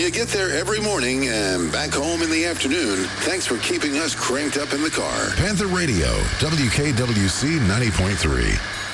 You get there every morning and back home in the afternoon. Thanks for keeping us cranked up in the car. Panther Radio, WKWC 90.3.